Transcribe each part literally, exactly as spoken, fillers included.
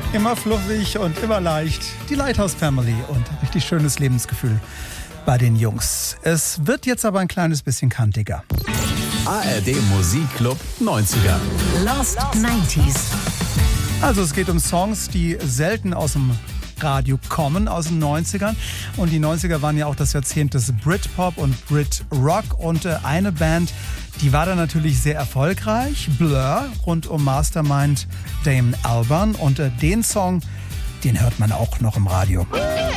Immer fluffig und immer leicht. Die Lighthouse Family und richtig schönes Lebensgefühl bei den Jungs. Es wird jetzt aber ein kleines bisschen kantiger. A R D Musikclub neunziger. Lost neunziger. Also es geht um Songs, die selten aus dem Radio kommen, aus den neunzigern. Und die neunziger waren ja auch das Jahrzehnt des Britpop und Britrock. Und äh, eine Band, die war dann natürlich sehr erfolgreich, Blur, rund um Mastermind Damon Albarn. Und äh, den Song, den hört man auch noch im Radio.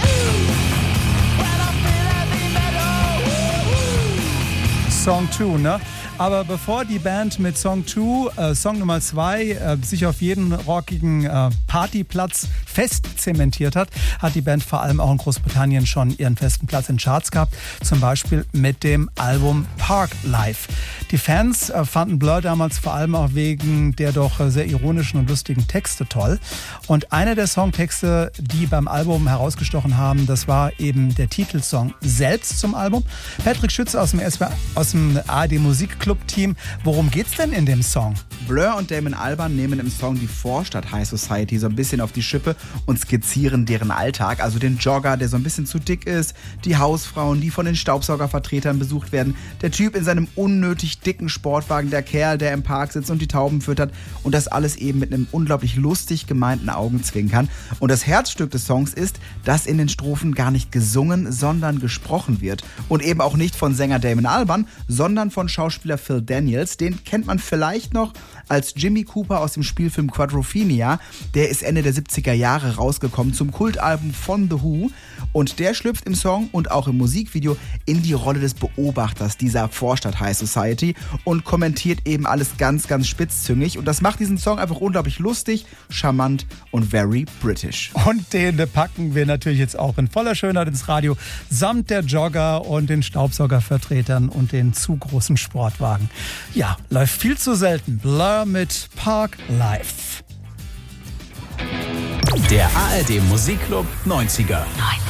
Song zwei, ne? Aber bevor die Band mit Song zwei, äh, Song Nummer zwei, äh, sich auf jeden rockigen äh, Partyplatz fest zementiert hat, hat die Band vor allem auch in Großbritannien schon ihren festen Platz in Charts gehabt. Zum Beispiel mit dem Album Park Life. Die Fans äh, fanden Blur damals vor allem auch wegen der doch äh, sehr ironischen und lustigen Texte toll. Und einer der Songtexte, die beim Album herausgestochen haben, das war eben der Titelsong selbst zum Album. Patrick Schütze aus dem, S W R, aus dem A R D Musikclub-Team. Worum geht's denn in dem Song? Blur und Damon Albarn nehmen im Song die Vorstadt High Society so ein bisschen auf die Schippe und skizzieren deren Alltag. Also den Jogger, der so ein bisschen zu dick ist, die Hausfrauen, die von den Staubsaugervertretern besucht werden, der Typ in seinem unnötig dicken Sportwagen, der Kerl, der im Park sitzt und die Tauben füttert und das alles eben mit einem unglaublich lustig gemeinten Augenzwinkern. Und das Herzstück des Songs ist, dass in den Strophen gar nicht gesungen, sondern gesprochen wird. Und eben auch nicht von Sänger Damon Albarn, sondern von Schauspieler Phil Daniels. Den kennt man vielleicht noch als Jimmy Cooper aus dem Spielfilm Quadrophenia. Der ist Ende der siebziger Jahre rausgekommen zum Kultalbum von The Who. Und der schlüpft im Song und auch im Musikvideo in die Rolle des Beobachters dieser Vorstadt High Society und kommentiert eben alles ganz, ganz spitzzüngig. Und das macht diesen Song einfach unglaublich lustig, charmant und very British. Und den packen wir natürlich jetzt auch in voller Schönheit ins Radio, samt der Jogger und den Staubsaugervertretern und den zu großen Sportwagen. Ja, läuft viel zu selten. Blur mit Park Life. Der A R D Musikclub neunziger.